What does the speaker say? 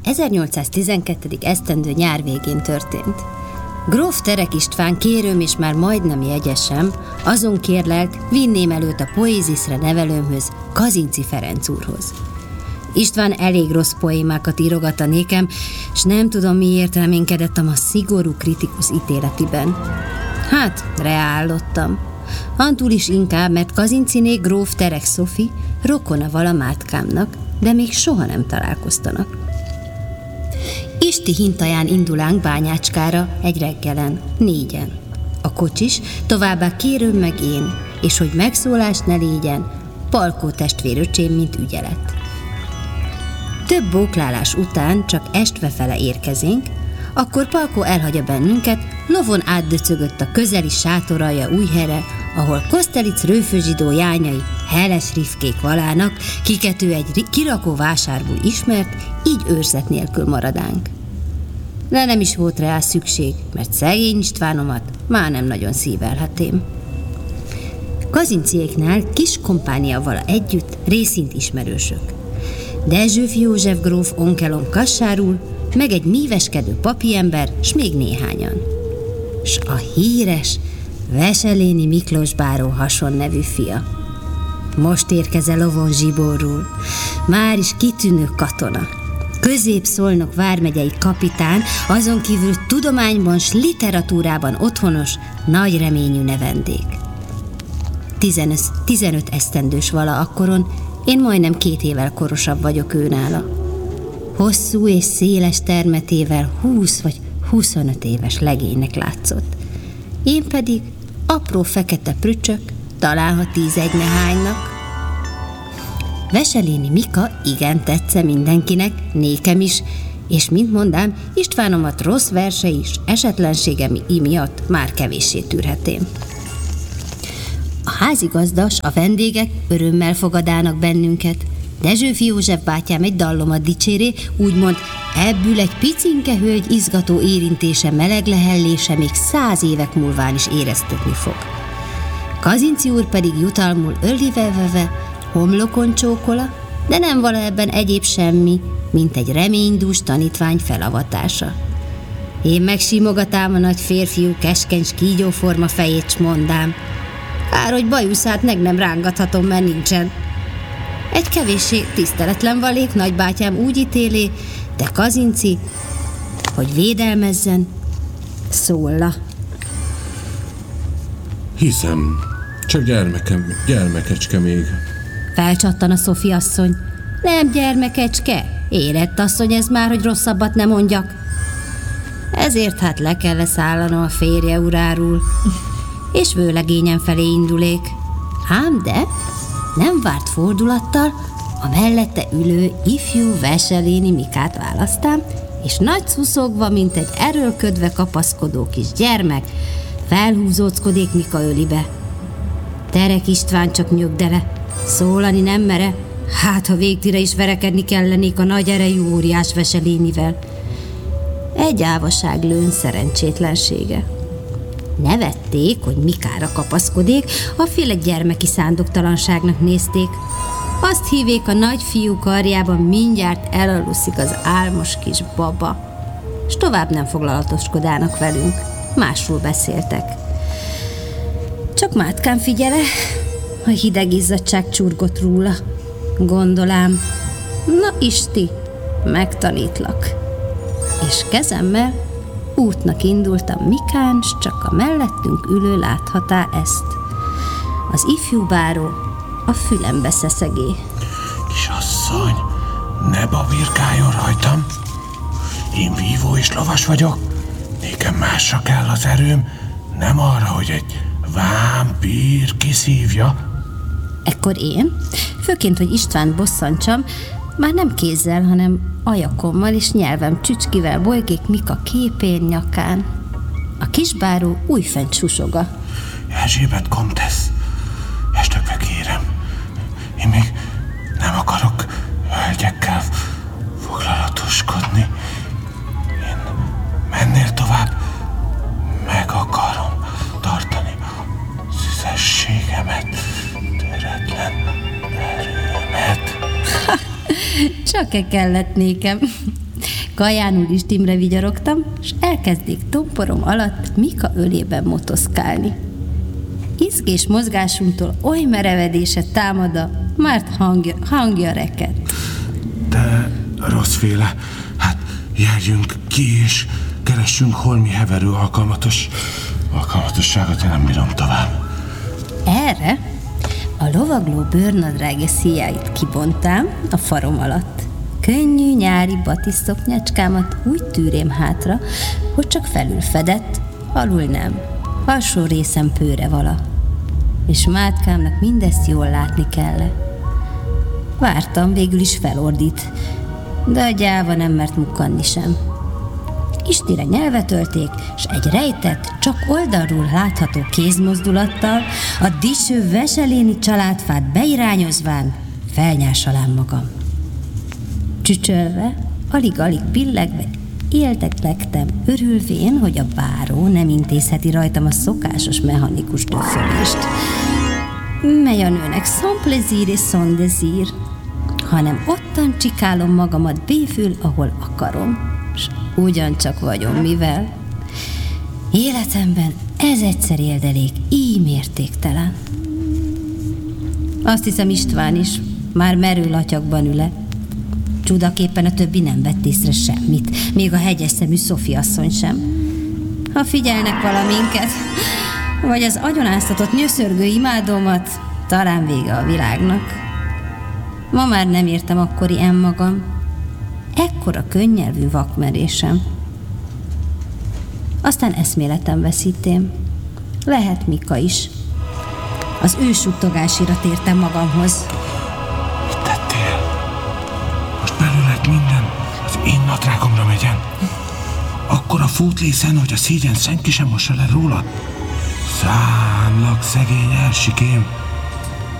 1812. esztendő nyár végén történt. Gróf Terek István kérőm és már majdnem jegyesem azon kérlelt, vinném előtt a Poéziszre nevelőmhöz, Kazinczy Ferenc úrhoz. István elég rossz poémákat írogatta nékem, s nem tudom miért reménykedett a szigorú kritikus ítéletiben. Hát, reállottam. Antúl is inkább, mert Kazincziné gróf Terek Szofi rokona vala Mátkámnak, de még soha nem találkoztanak. Isti hintaján indulánk Bányácskára egy reggelen, 4-en. A kocsis, továbbá kérőm meg én, és hogy megszólás ne légyen, Palkó testvéröcsém, mint ügyelet. Több bóklálás után csak estvefele érkezénk, akkor Palkó elhagyja bennünket, lovon átdöcögött a közeli sátoralja Újhelyre, ahol Kosztelic rőfőzsidó jányai heles rifkék valának, kiket ő egy kirakó vásárból ismert, így őrzet nélkül maradánk. De nem is volt rá szükség, mert szegény Istvánomat már nem nagyon szívelhetém. Kazincziéknál kis kompániaval együtt részint ismerősök. Dezsőf József gróf onkelom Kassárul, meg egy míveskedő papiember, s még néhányan. S a híres Veseléni Miklós báró Hason nevű fia. Most érkezel lovon Zsiborról, már is kitűnő katona. Közép-Szolnok vármegyei kapitán, azon kívül tudományban s literatúrában otthonos, nagy reményű nevendék. 15 esztendős vala akkoron, én majdnem 2 évvel korosabb vagyok őnála. Hosszú és széles termetével 20 vagy 25 éves legénynek látszott. Én pedig apró fekete prücsök, talán ha 11 nehánynak. Veseléni Mika igen tetsze mindenkinek, nékem is, és mint mondám, Istvánomat rossz versei és esetlensége miatt már kevéssé tűrhetém. A házigazda s a vendégek örömmel fogadának bennünket. Dezsőfi József bátyám egy dallomat dicséré, úgymond ebből egy picinke hölgy izgató érintése, meleg lehellése még 100 évek múlván is éreztetni fog. Kazinczy úr pedig jutalmul öllivelveve, homlokon csókola, de nem vala ebben egyéb semmi, mint egy reménydús tanítvány felavatása. Én megsimogatám a nagy férfiú keskeny kígyóforma fejét, s mondám, kár, hogy bajuszát meg nem rángathatom, mert nincsen. Egy kevéssé tiszteletlen valék nagybátyám úgy ítélé, de Kazinczy, hogy védelmezzen, szólla. Hiszem, csak gyermekecske még. Felcsattan a Szofi asszony. Nem gyermekecske, érett asszony ez már, hogy rosszabbat ne mondjak. Ezért hát le kell szállanom a férje uráról, és vőlegényem felé indulék. Ám de nem várt fordulattal a mellette ülő ifjú Veseléni Mikát választám, és nagy szuszogva, mint egy erőlködve kapaszkodó kis gyermek, felhúzóckodik Mika ölibe. Terek István csak nyögdele, szólani nem mere, hát ha végtire is verekedni kellenék a nagy erejű óriás Veselénivel. Egy ávaság lőn szerencsétlensége. Nevették, hogy Mikára kapaszkodik, afféle gyermeki szándoktalanságnak nézték. Azt hívék, a nagyfiú karjában mindjárt elaluszik az álmos kis baba. S tovább nem foglalatoskodának velünk, másról beszéltek. Csak Mátkám figyele, a hideg izzadság csurgott róla. Gondolám, na Isti, megtanítlak. És kezemmel útnak indultam Mikán, s csak a mellettünk ülő láthatá ezt. Az ifjú báró a fülembe szeszegé. Kisasszony, ne babirkáljon rajtam. Én vívó és lovas vagyok. Nékem másra kell az erőm, nem arra, hogy egy vámpír kiszívja. Ekkor én, főként, hogy Istvánt bosszantsam, már nem kézzel, hanem ajakommal és nyelvem csücskivel bolygék Mika képén, nyakán. A kisbáró újfent susoga. Erzsébet komtesz, estökve kérem, én még nem akarok hölgyekkel foglalatoskodni. Én mennél tovább, meg akarom tartani szüzességemet, töretlen erőmet. Csak kellett nékem. Kajánul Istimre vigyorogtam, és elkezdték tomporom alatt Mika ölében motoszkálni. Izgés mozgásunktól oly merevedése támad a Márt hangja rekett. De rosszféle, hát járjunk ki és keressünk holmi heverő alkalmatosságot, én nem bírom tovább. Erre a lovagló bőrnadrágja szíjáit kibontám a farom alatt. Könnyű nyári batiszoknyacskámat úgy tűrém hátra, hogy csak felül fedett, alul nem. Alsó részem pőre vala. És Mátkámnak mindezt jól látni kell. Vártam, végül is felordít, de a gyáva nem mert mukkanni sem. Istire nyelvet ölték, s egy rejtett, csak oldalról látható kézmozdulattal a diső veseléni családfát beirányozván felnyásalám magam. Csücsölve, alig-alig billegve élteklektem, örülvén, hogy a báró nem intézheti rajtam a szokásos mechanikus döfölést, mely a nőnek sans plaisir és sans désir, hanem ottan csikálom magamat béfül, ahol akarom, s ugyancsak vagyom, mivel életemben ez egyszer éldelék, így mértéktelen. Azt hiszem, István is már merő latyagban üle. Csudaképpen a többi nem vett észre semmit, még a hegyes szemű Szofi asszony sem. Ha figyelnek valaminket, vagy az agyonáztatott nyöszörgő imádómat, talán vége a világnak. Ma már nem értem akkori magam. Ekkora könnyelvű vakmerésem. Aztán eszméletem veszítém. Lehet Mika is. Az ő suttogásira tértem magamhoz. Mit tettél? Most belőled minden az én nadrágomra megyen. Akkor a fútlészen, hogy a szégyen senki sem mossa le róla. Számlak, szegény elsikém.